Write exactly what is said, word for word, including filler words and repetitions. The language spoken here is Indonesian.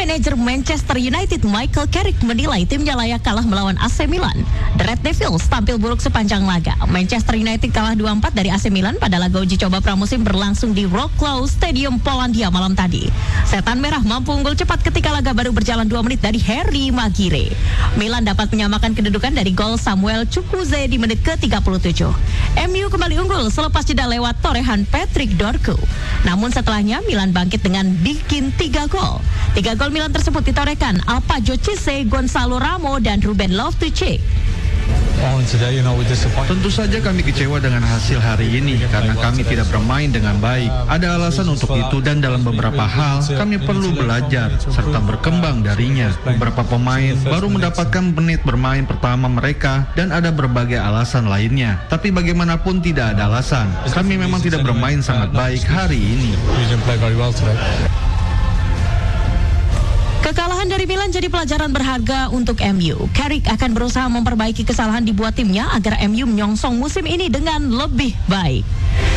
Manajer Manchester United Michael Carrick menilai timnya layak kalah melawan A C Milan. The Red Devils tampil buruk sepanjang laga. Manchester United kalah dua empat dari A C Milan pada laga uji coba pramusim berlangsung di Wrocław Stadium Polandia malam tadi. Setan Merah mampu unggul cepat ketika laga baru berjalan dua menit dari Harry Maguire. Milan dapat menyamakan kedudukan dari gol Samuel Chukwueze di menit ke tiga puluh tujuh. M U kembali unggul selepas jeda lewat torehan Patrick Dorgu. Namun setelahnya Milan bangkit dengan bikin tiga gol. Tiga gol Milan tersebut ditorehkan Alpajo Cisse, Gonzalo Ramo, dan Ruben Loftus-Cheek. Tentu saja kami kecewa dengan hasil hari ini karena kami tidak bermain dengan baik. Ada alasan untuk itu dan dalam beberapa hal kami perlu belajar serta berkembang darinya. Beberapa pemain baru mendapatkan menit bermain pertama mereka dan ada berbagai alasan lainnya. Tapi bagaimanapun tidak ada alasan. Kami memang tidak bermain sangat baik hari ini. Kekalahan dari Milan jadi pelajaran berharga untuk M U. Carrick akan berusaha memperbaiki kesalahan dibuat timnya agar M U menyongsong musim ini dengan lebih baik.